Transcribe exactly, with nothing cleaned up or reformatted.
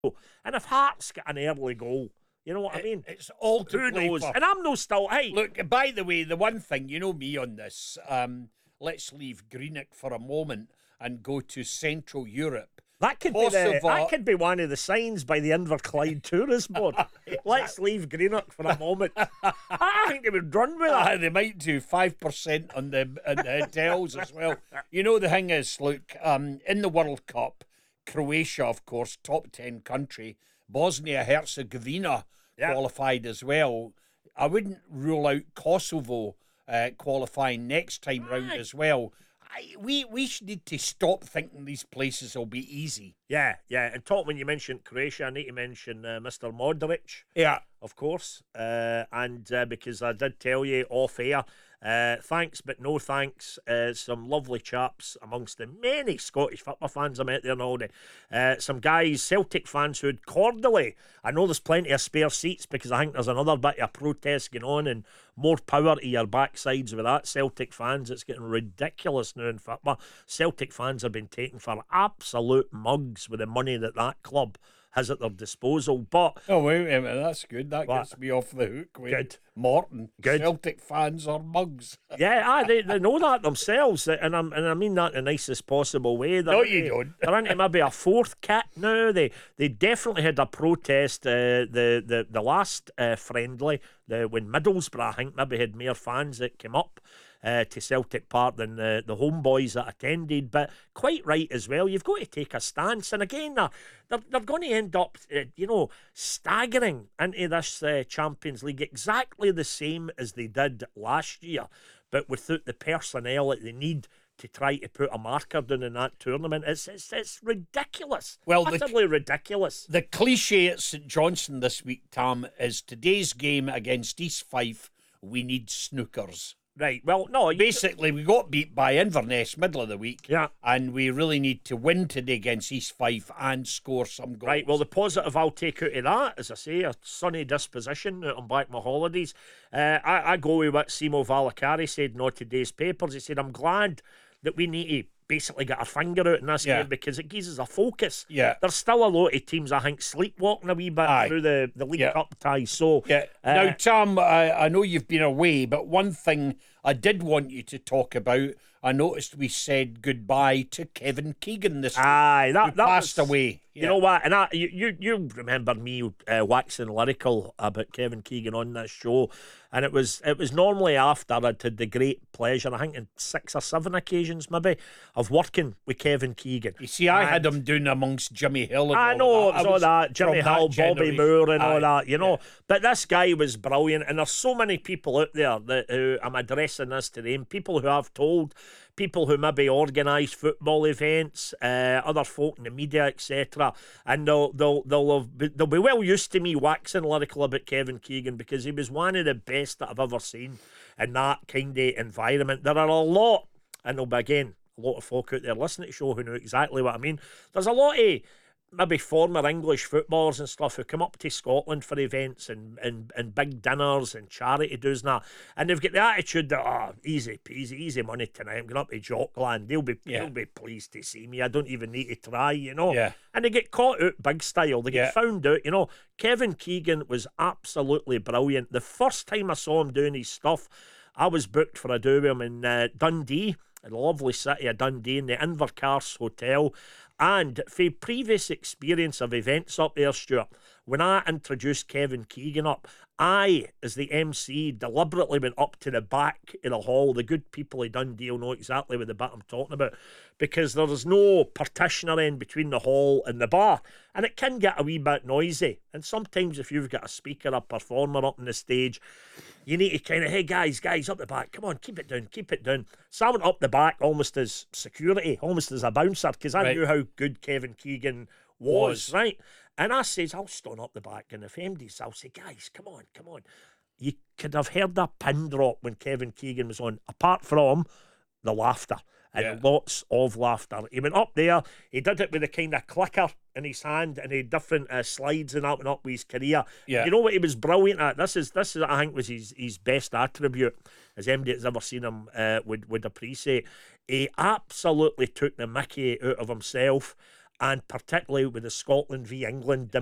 And if Hearts get an early goal, you know what I mean? It's all to Who play knows? for. And I'm no still. Hey, Look, by the way, the one thing, you know me on this, um, let's leave Greenock for a moment and go to Central Europe. that could be the, that could be one of the signs by the Inverclyde Tourist Board. Let's leave Greenock for a moment. I think they would run with that. Ah, they might do five percent on the, on the hotels as well. You know, the thing is, look, um, in the World Cup, Croatia, of course, top ten country, Bosnia-Herzegovina Yeah. qualified as well. I wouldn't rule out Kosovo uh, qualifying next time round Aye. as well. I, we we should need to stop thinking these places will be easy. Yeah, yeah. And talk when you mentioned Croatia, I need to mention uh, Mister Modric, Yeah. of course. Uh, and uh, because I did tell you off air, uh, thanks but no thanks. Uh, some lovely chaps amongst the many Scottish football fans I met there and all day. Uh, some guys, Celtic fans who'd cordially, I know there's plenty of spare seats because I think there's another bit of protest going on, and more power to your backsides with that. Celtic fans, it's getting ridiculous now in football. Celtic fans have been taken for absolute mugs with the money that that club has at their disposal. But Oh, wait a minute, that's good. That What? gets me off the hook. With Good. Morton. Good. Celtic fans are mugs. yeah, aye, they, they know that themselves, and I'm and I mean that in the nicest possible way. They're No, into- you don't. They're into maybe a fourth kit now. They they definitely had a protest. Uh, the the the last uh, friendly, the when Middlesbrough, I think maybe had more fans that came up. Uh, to Celtic Park than the, the homeboys that attended, but quite right as well. You've got to take a stance, and again, they're, they're, they're going to end up, uh, you know, staggering into this uh, Champions League exactly the same as they did last year, but without the personnel that they need to try to put a marker down in that tournament. It's it's, it's ridiculous. Well, the- utterly ridiculous. The cliche at St Johnstone this week, Tam, is today's game against East Fife, we need snookers. Right. Well, no. You, Basically, we got beat by Inverness middle of the week. Yeah. And we really need to win today against East Fife and score some goals. Right, well, the positive I'll take out of that, as I say, a sunny disposition out on back my holidays. Uh, I, I go with what Simo Valacari said in all today's papers. He said, I'm glad that we need to basically get our finger out in this Yeah. game because it gives us a focus. Yeah. There's still a lot of teams, I think, sleepwalking a wee bit Aye. through the, the League Yeah. Cup tie. So, Yeah. uh, now, Tom, I, I know you've been away, but one thing I did want you to talk about, I noticed we said goodbye to Kevin Keegan this week. aye, that, He that passed was- away. You know what? And I, you, you, you remember me uh, waxing lyrical about Kevin Keegan on this show, and it was it was normally after I'd had the great pleasure, I think, in six or seven occasions maybe, of working with Kevin Keegan. You see, I And- had him doing amongst Jimmy Hill and I all know that. it was I all that Jimmy from Hill, that Bobby generation. Moore, and all Aye. that, you know. But this guy was brilliant, and there's so many people out there that who I'm addressing this to them. People who I've told, people who maybe organise football events, uh, other folk in the media, et cetera. And they'll they'll they'll have, be- they'll be well used to me waxing lyrical about Kevin Keegan because he was one of the best that I've ever seen in that kind of environment. There are a lot, and there'll be again a lot of folk out there listening to the show who know exactly what I mean. There's a lot of maybe former English footballers and stuff who come up to Scotland for events and, and, and big dinners and charity does and that. And they've got the attitude that, oh, easy peasy, easy money tonight. I'm going up to Jockland. They'll be, Yeah. they'll be pleased to see me. I don't even need to try, you know. Yeah. And they get caught out big style. They get Yeah. found out, you know. Kevin Keegan was absolutely brilliant. The first time I saw him doing his stuff, I was booked for a do with him in uh, Dundee, in the lovely city of Dundee, in the Invercarse Hotel. And for previous experience of events up there, Stuart, when I introduced Kevin Keegan up, I, as the M C, deliberately went up to the back of the hall. The good people of Dundee will know exactly what the bit I'm talking about, because there's no partition or end between the hall and the bar, and it can get a wee bit noisy. And sometimes if you've got a speaker, a performer up on the stage, you need to kind of, hey guys, guys, up the back, come on, keep it down, keep it down. So I went up the back almost as security, almost as a bouncer, because I Right. knew how good Kevin Keegan was, Was. right? And I says, I'll stand up the back, and if M Ds, I'll say, guys, come on, come on. You could have heard a pin drop when Kevin Keegan was on, apart from the laughter. And Yeah. lots of laughter. He went up there, he did it with a kind of clicker in his hand, and he had different uh, slides and up and up with his career. Yeah. You know what he was brilliant at? This is, this is I think, was his, his best attribute, as anybody that's ever seen him uh, would, would appreciate. He absolutely took the mickey out of himself, and particularly with the Scotland v England